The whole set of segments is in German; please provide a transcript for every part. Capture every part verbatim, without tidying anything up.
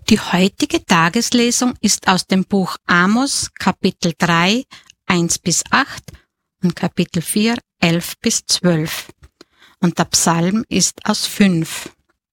Die heutige Tageslesung ist aus dem Buch Amos, Kapitel drei, eins bis acht und Kapitel vier, elf bis zwölf. Und der Psalm ist aus fünf.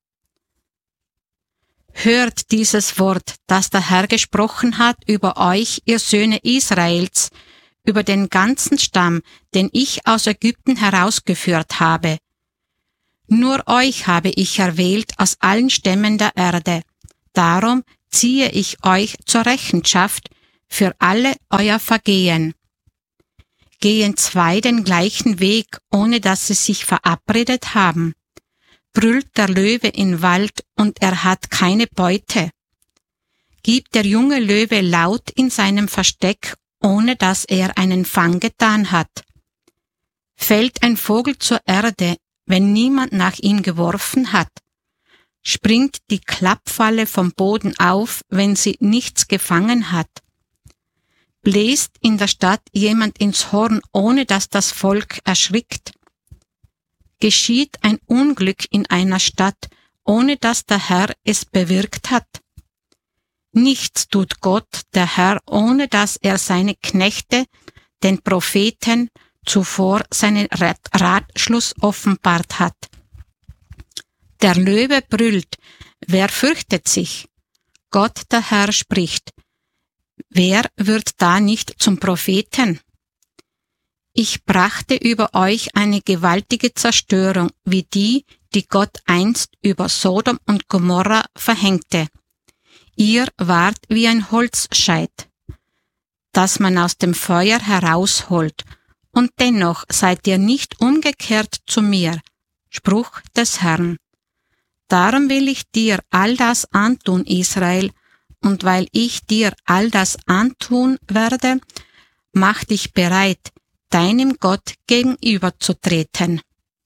Hört dieses Wort, das der Herr gesprochen hat über euch, ihr Söhne Israels, über den ganzen Stamm, den ich aus Ägypten herausgeführt habe. Nur euch habe ich erwählt aus allen Stämmen der Erde. Darum ziehe ich euch zur Rechenschaft für alle euer Vergehen. Gehen zwei den gleichen Weg, ohne dass sie sich verabredet haben? Brüllt der Löwe im Wald und er hat keine Beute? Gibt der junge Löwe laut in seinem Versteck, ohne dass er einen Fang getan hat? Fällt ein Vogel zur Erde, wenn niemand nach ihm geworfen hat? Springt die Klappfalle vom Boden auf, wenn sie nichts gefangen hat? Bläst in der Stadt jemand ins Horn, ohne dass das Volk erschrickt? Geschieht ein Unglück in einer Stadt, ohne dass der Herr es bewirkt hat? Nichts tut Gott, der Herr, ohne dass er seine Knechte, den Propheten, zuvor seinen Ratschluss offenbart hat. Der Löwe brüllt, wer fürchtet sich? Gott, der Herr, spricht, wer wird da nicht zum Propheten? Ich brachte über euch eine gewaltige Zerstörung, wie die, die Gott einst über Sodom und Gomorra verhängte. Ihr wart wie ein Holzscheit, das man aus dem Feuer herausholt, und dennoch seid ihr nicht umgekehrt zu mir. Spruch des Herrn. Darum will ich dir all das antun, Israel, und weil ich dir all das antun werde, mach dich bereit, deinem Gott gegenüberzutreten.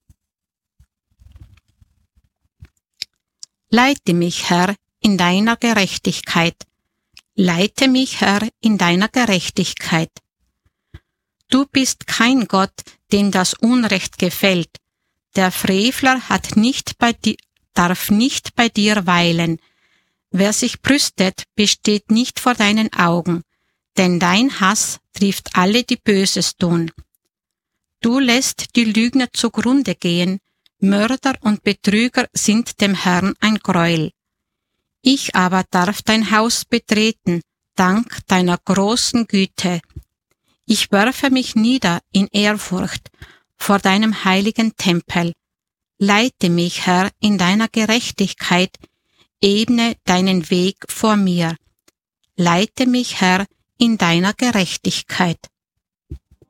Leite mich, Herr, in deiner Gerechtigkeit. Leite mich, Herr, in deiner Gerechtigkeit. Du bist kein Gott, dem das Unrecht gefällt. Der Frevler hat nicht bei dir, darf nicht bei dir weilen. Wer sich brüstet, besteht nicht vor deinen Augen, denn dein Hass trifft alle, die Böses tun. Du lässt die Lügner zugrunde gehen, Mörder und Betrüger sind dem Herrn ein Gräuel. Ich aber darf dein Haus betreten, dank deiner großen Güte. Ich werfe mich nieder in Ehrfurcht vor deinem heiligen Tempel. Leite mich, Herr, in deiner Gerechtigkeit, ebne deinen Weg vor mir. Leite mich, Herr, in deiner Gerechtigkeit.